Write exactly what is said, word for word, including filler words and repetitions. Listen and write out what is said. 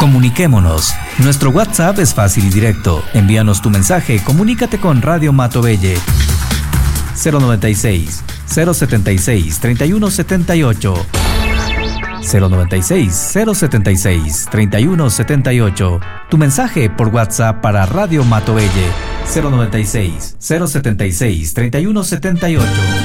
Comuniquémonos. Nuestro WhatsApp es fácil y directo. Envíanos tu mensaje, comunícate con Radio Matovelle. cero noventa y seis, cero setenta y seis, treinta y uno setenta y ocho. cero noventa y seis, cero setenta y seis, treinta y uno setenta y ocho. Tu mensaje por WhatsApp para Radio Matovelle. cero noventa y seis, cero setenta y seis, treinta y uno setenta y ocho.